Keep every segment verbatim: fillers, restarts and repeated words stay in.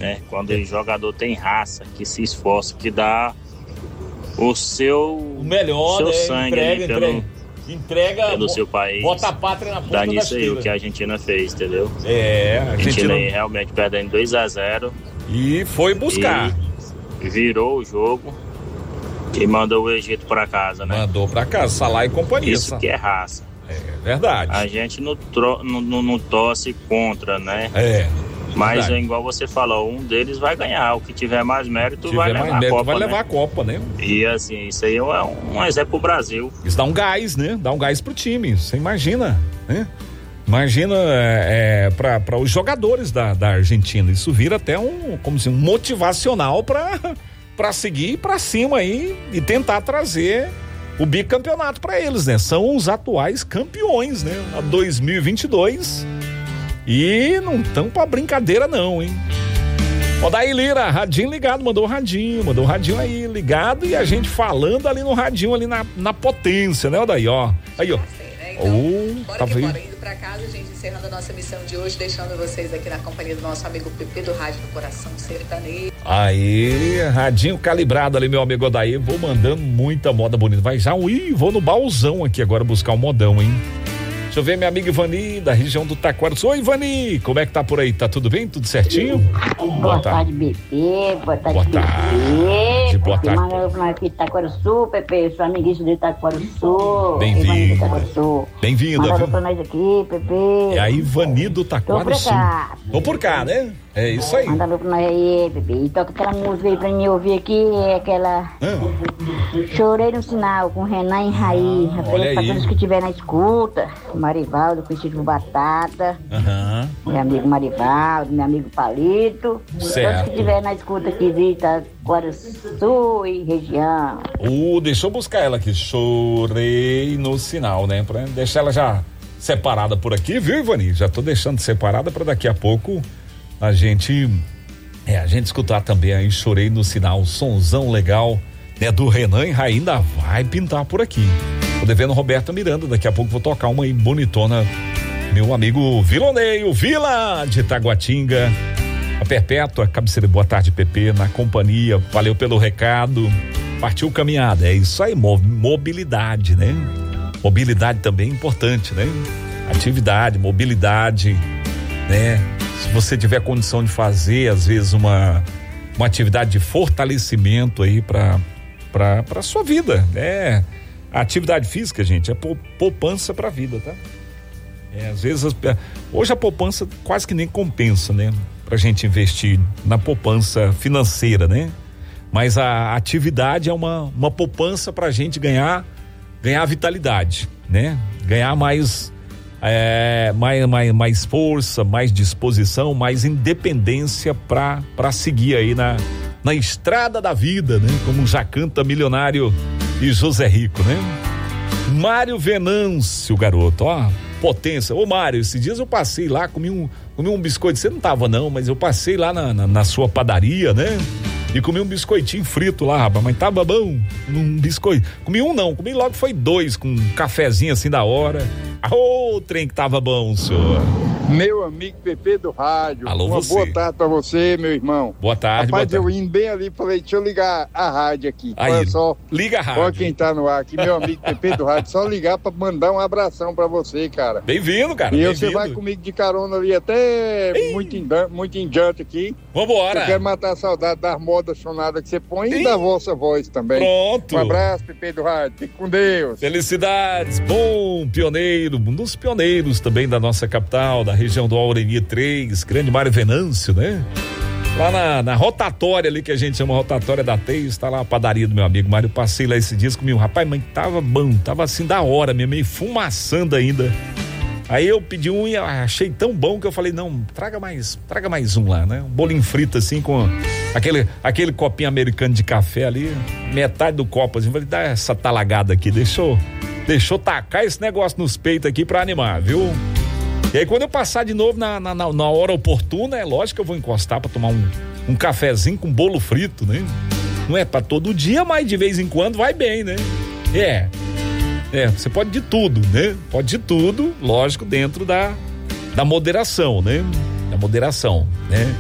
né? Quando o jogador tem raça, que se esforça, que dá o seu o melhor, seu né? sangue entrega, ali pelo, entrega, entrega pelo seu país. Bota a pátria na ponta dá da nisso aí esteira. o que a Argentina fez, entendeu? É, a Argentina... Argentina aí realmente perdendo dois a zero e foi buscar. E virou o jogo e mandou o Egito pra casa, né? Mandou pra casa, Salah e companhia. Isso que é raça. É verdade. A gente não, tro, não, não, não torce contra, né? É. Mas verdade. é igual você falou, um deles vai ganhar. O que tiver mais mérito tiver vai mais levar mérito, a Copa, vai né? levar a Copa, né? E assim, isso aí é um, um exemplo pro Brasil. Isso dá um gás, né? Dá um gás pro time. Você imagina, né? Imagina é, é, para os jogadores da, da Argentina. Isso vira até um, como assim, um motivacional para para seguir para cima aí e tentar trazer o bicampeonato para eles, né? São os atuais campeões, né? A dois mil e vinte e dois. E não estão pra brincadeira não, hein? Ó, daí Lira, radinho ligado, mandou o radinho, mandou o radinho aí ligado e a gente falando ali no radinho, ali na, na potência, né? Ó, daí, ó. Aí, ó. Então, oh, bora tá que vendo? bora, indo pra casa, gente, encerrando a nossa missão de hoje, deixando vocês aqui na companhia do nosso amigo Pepe do Rádio do Coração Sertanejo. Aí, radinho calibrado ali, meu amigo Odaí, vou mandando muita moda bonita. Vai já, ui, vou no baúzão aqui agora buscar um modão, hein? Deixa eu ver minha amiga Ivani, da região do Taquaruçu. Oi, Ivani, como é que tá por aí? Tá tudo bem? Tudo certinho? Boa, boa tarde, B P. Boa tarde, boa Pepe. Tarde, boa tarde. Manda pra aqui de Taquaruçu, Pepe. Sou amiguinho de Taquaruçu. Bem-vindo. Bem-vinda. Manda pra nós aqui, Pepe. É a Ivani do Taquaruçu. Tô por cá. Tô por cá, né? É isso aí. Manda pra nós aí, Pepe. E toca aquela música aí pra mim ouvir aqui, é aquela... Ah. Chorei no Sinal, com Renan e Raí. Ah, pra todos que estiver na escuta. Marivaldo, conhecido por Batata. Aham. Uhum. Meu amigo Marivaldo, meu amigo Palito. Certo. Todos que estiver na escuta aqui de Itaquaruçu e região. Uh, deixa eu buscar ela aqui. Chorei no Sinal, né? Pra deixar ela já separada por aqui, viu, Ivani? Já tô deixando separada pra daqui a pouco a gente, é, a gente escutar também aí, Chorei no Sinal, sonzão legal, né, do Renan e Raí, ainda vai pintar por aqui. Tô devendo Roberta Miranda, daqui a pouco vou tocar uma aí bonitona, meu amigo Viloneio, Vila de Taguatinga, a Perpétua, cabeceira, boa tarde, Pepe, na companhia, valeu pelo recado, partiu caminhada, é isso aí, mobilidade, né? Mobilidade também é importante, né? Atividade, mobilidade, né? Se você tiver condição de fazer, às vezes, uma, uma atividade de fortalecimento aí para para para sua vida, né? A atividade física, gente, é poupança para a vida, tá? É, às vezes, as, hoje a poupança quase que nem compensa, né? Pra gente investir na poupança financeira, né? Mas a atividade é uma, uma poupança pra gente ganhar, ganhar vitalidade, né? Ganhar mais... É, mais, mais, mais força, mais disposição, mais independência para para seguir aí na, na estrada da vida, né? Como já canta Milionário e José Rico, né? Mário Venâncio, garoto, ó, potência. Ô Mário, esses dias eu passei lá, comi um, comi um biscoito, você não tava não, mas eu passei lá na, na, na sua padaria, né? E comi um biscoitinho frito lá, rapaz, mas tava bom, um biscoito. Comi um não, comi logo foi dois, com um cafezinho assim da hora. Ô, oh, trem que tava bom, senhor. Meu amigo Pepe do Rádio. Alô, uma você. boa tarde pra você, meu irmão. Boa tarde, Rapaz, boa tarde. eu indo bem ali, falei, deixa eu ligar a rádio aqui. Aí, olha só. Liga a rádio. Olha quem tá no ar aqui, meu amigo Pepe do Rádio. Só ligar pra mandar um abração pra você, cara. Bem-vindo, cara. E bem-vindo. você vai comigo de carona ali até Ei. muito em, muito em diante aqui. Vambora. Eu quero matar a saudade das modas sonadas que você põe Ei. e da vossa voz também. Pronto. Um abraço, Pepe do Rádio. Fique com Deus. Felicidades. Bom pioneiro, um dos pioneiros também da nossa capital, da região do Aureni três, grande Mário Venâncio, né? Lá na, na rotatória ali, que a gente chama rotatória da Teis, tá lá a padaria do meu amigo Mário. Passei lá esses dias, comi um rapaz, mas tava bom, tava assim da hora mesmo, meio fumaçando ainda. Aí eu pedi um e achei tão bom que eu falei, não, traga mais, traga mais um lá, né? Um bolinho frito assim com aquele, aquele copinho americano de café ali, metade do copo assim, falei, dá essa talagada aqui, deixou, deixou tacar esse negócio nos peitos aqui pra animar, viu? E aí quando eu passar de novo na, na, na hora oportuna, é lógico que eu vou encostar pra tomar um, um cafezinho com bolo frito, né? Não é pra todo dia, mas de vez em quando vai bem, né? É, é, você pode de tudo, né? Pode de tudo, lógico, dentro da, da moderação, né? Da moderação, né?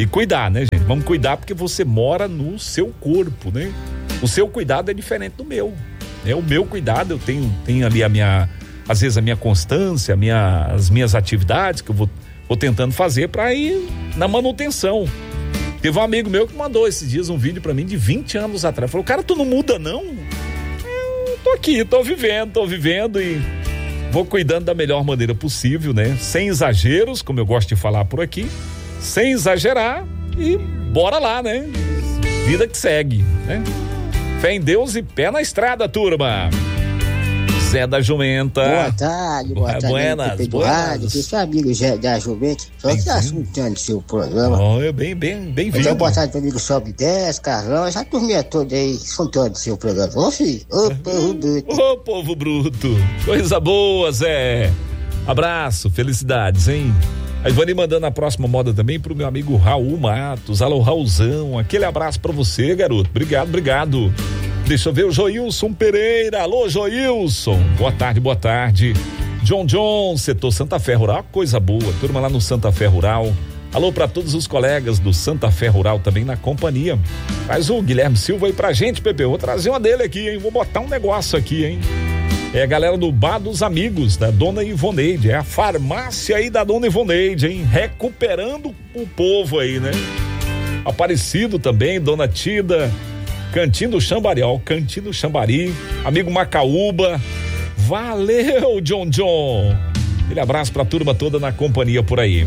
E cuidar, né, gente? Vamos cuidar porque você mora no seu corpo, né? O seu cuidado é diferente do meu. É o meu cuidado, eu tenho, tenho ali a minha, às vezes a minha constância, a minha, as minhas atividades que eu vou, vou tentando fazer para ir na manutenção. Teve um amigo meu que mandou esses dias um vídeo para mim de vinte anos atrás. Falou, cara, tu não muda não? Eu tô aqui, tô vivendo, tô vivendo e vou cuidando da melhor maneira possível, né? Sem exageros, como eu gosto de falar por aqui, sem exagerar e bora lá, né? Vida que segue, né? Fé em Deus e pé na estrada, turma. Zé da Jumenta. Boa tarde, boa tarde. Buenas, buenas. Aqui seu amigo Zé da Jumenta. Só que tá assuntando seu programa. Oh, eu bem, bem, bem vindo. Então, boa tarde, meu amigo Sobe dez, Carlão. Essa turminha toda aí, escutando seu programa. Ô, filho, ô, povo bruto. Ô, povo bruto. Coisa boa, Zé. Abraço, felicidades, hein? A Ivani mandando a próxima moda também pro meu amigo Raul Matos. Alô, Raulzão. Aquele abraço pra você, garoto. Obrigado, obrigado. Deixa eu ver o Joilson Pereira. Alô, Joilson. Boa tarde, boa tarde. John John, setor Santa Fé Rural. Coisa boa. Turma lá no Santa Fé Rural. Alô pra todos os colegas do Santa Fé Rural também na companhia. Traz o Guilherme Silva aí pra gente, Pepe. Vou trazer uma dele aqui, hein? Vou botar um negócio aqui, hein? É a galera do Bar dos Amigos, da Dona Ivoneide. É a farmácia aí da Dona Ivoneide, hein? Recuperando o povo aí, né? Aparecido também, Dona Tida, Cantinho do Xambari, ó, Cantinho do Xambari, amigo Macaúba. Valeu, John John. Aquele abraço pra turma toda na companhia por aí.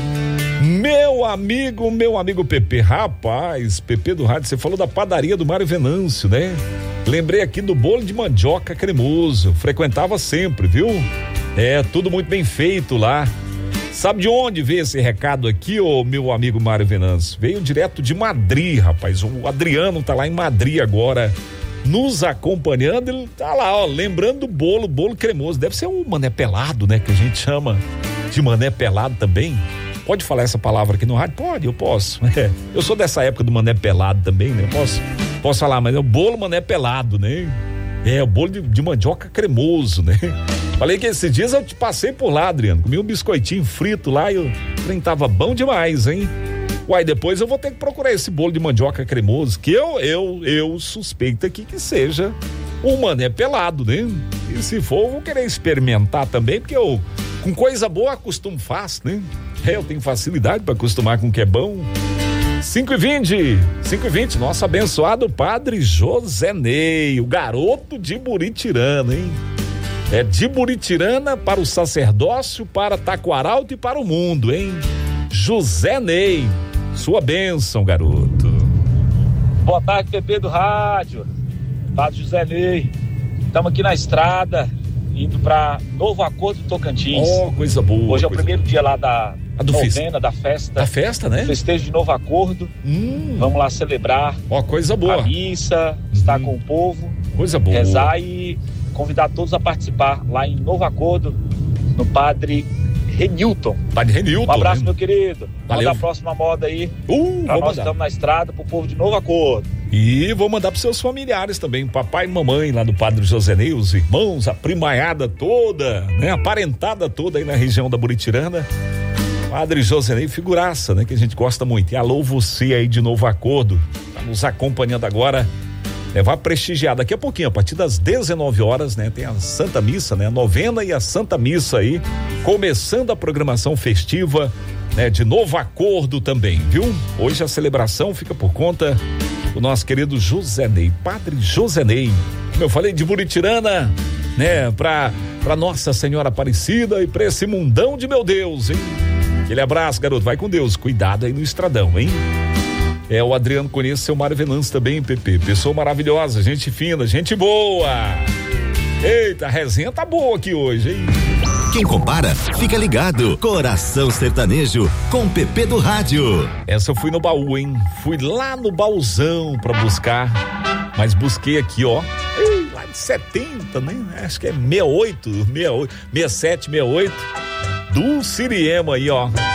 Meu amigo, meu amigo Pepe, rapaz, Pepe do Rádio, você falou da padaria do Mário Venâncio, né? Lembrei aqui do bolo de mandioca cremoso, frequentava sempre, viu? É, tudo muito bem feito lá. Sabe de onde veio esse recado aqui, ô meu amigo Mário Venâncio? Veio direto de Madrid, rapaz. O Adriano tá lá em Madrid agora, nos acompanhando. Ele tá lá, ó, lembrando do bolo, bolo cremoso. Deve ser um mané pelado, né? Que a gente chama de mané pelado também. Pode falar essa palavra aqui no rádio? Pode, eu posso. É, eu sou dessa época do mané pelado também, né? Posso, posso falar, mas é o bolo mané pelado, né? É, o bolo de, de mandioca cremoso, né? Falei que esses dias eu te passei por lá, Adriano. Comi um biscoitinho frito lá e o trem tava bom demais, hein? Uai, depois eu vou ter que procurar esse bolo de mandioca cremoso, que eu, eu, eu suspeito aqui que seja um mané pelado, né? E se for, eu vou querer experimentar também, porque eu, com coisa boa, acostumo fácil, né? É, eu tenho facilidade para acostumar com o que é bom. cinco e vinte, cinco e vinte, nosso abençoado padre José Ney, o garoto de Buritirana, hein? É de Buritirana para o sacerdócio, para Taquaralto e para o mundo, hein? José Ney, sua bênção, garoto. Boa tarde, Pepe do Rádio. Padre José Ney. Estamos aqui na estrada, indo para Novo Acordo, Tocantins. Oh, coisa boa. Hoje é o coisa primeiro boa. dia lá da do novena, da festa. Da festa, né? Festejo de Novo Acordo. Hum. Vamos lá celebrar. Ó, oh, coisa boa. A missa, estar hum. com o povo. Coisa boa. Rezar e convidar todos a participar lá em Novo Acordo, no Padre Renilton. Padre Renilton. Um abraço, né? meu querido. Valeu. Manda a próxima moda aí. Uh, pra nós estamos na estrada, pro povo de Novo Acordo. E vou mandar pros seus familiares também, papai e mamãe lá do Padre José Ney, os irmãos, a primaiada toda, né? A parentada toda aí na região da Buritirana. Padre José Ney, figuraça, né? Que a gente gosta muito. E alô você aí de Novo Acordo, tá nos acompanhando agora. É, vai prestigiar daqui a pouquinho, a partir das dezenove horas, né? Tem a Santa Missa, né? A novena e a Santa Missa aí, começando a programação festiva, né? De Novo Acordo também, viu? Hoje a celebração fica por conta do nosso querido José Ney, Padre José Ney. Como eu falei, de Buritirana, né? Pra, pra Nossa Senhora Aparecida e pra esse mundão de meu Deus, hein? Aquele abraço, garoto, vai com Deus, cuidado aí no estradão, hein? É, o Adriano conhece seu Mário Venâncio também, Pepe. Pessoa maravilhosa, gente fina, gente boa. Eita, a resenha tá boa aqui hoje, hein? Quem compara, fica ligado. Coração Sertanejo com Pepe do Rádio. Essa eu fui no baú, hein? Fui lá no baúzão pra buscar. Mas busquei aqui, ó. Ei, lá de setenta, né? Acho que é sessenta e oito, sessenta e oito, sessenta e sete, sessenta e oito. Do Siriema aí, ó.